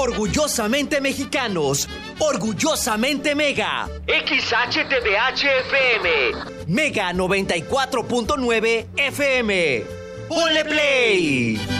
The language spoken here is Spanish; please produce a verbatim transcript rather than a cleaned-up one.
Orgullosamente mexicanos, orgullosamente Mega. X H T B H F M. Mega noventa y cuatro punto nueve F M. ¡Ponle play!